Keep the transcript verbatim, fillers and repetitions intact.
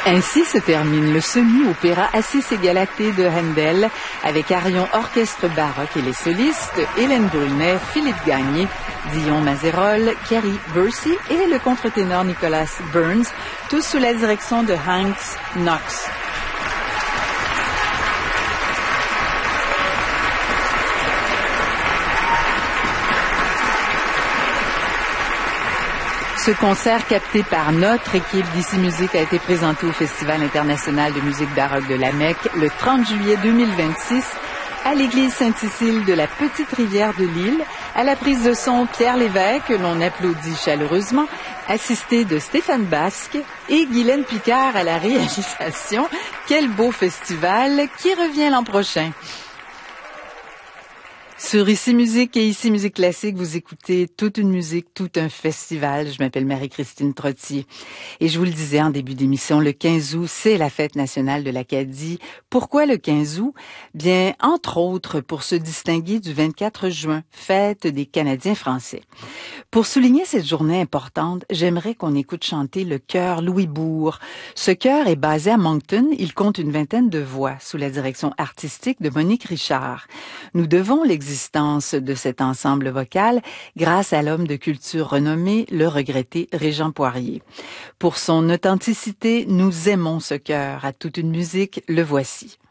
Ainsi se termine le semi-opéra Assis et Galatée de Handel avec Arion Orchestre Baroque et les solistes Hélène Brunet, Philippe Gagné, Dion Mazerol, Carrie Bursey et le contre-ténor Nicholas Burns, tous sous la direction de Hank Knox. Ce concert capté par notre équipe d'Ici Musique a été présenté au Festival international de musique baroque de la Mecque le trente juillet deux mille vingt-six à l'église Sainte-Cécile de la Petite-Rivière de Lille, à la prise de son Pierre Lévesque, que l'on applaudit chaleureusement, assisté de Stéphane Basque et Guylaine Picard à la réalisation. Quel beau festival qui revient l'an prochain. Sur Ici Musique et Ici Musique Classique, vous écoutez toute une musique, tout un festival. Je m'appelle Marie-Christine Trottier. Et je vous le disais en début d'émission, le quinze août, c'est la fête nationale de l'Acadie. Pourquoi le quinze août? Bien, entre autres, pour se distinguer du vingt-quatre juin, fête des Canadiens français. Pour souligner cette journée importante, j'aimerais qu'on écoute chanter le chœur Louis Bourg. Ce chœur est basé à Moncton. Il compte une vingtaine de voix sous la direction artistique de Monique Richard. Nous devons l'existence de cet ensemble vocal grâce à l'homme de culture renommé, le regretté Régent Poirier. Pour son authenticité, nous aimons ce chœur. À toute une musique, le voici.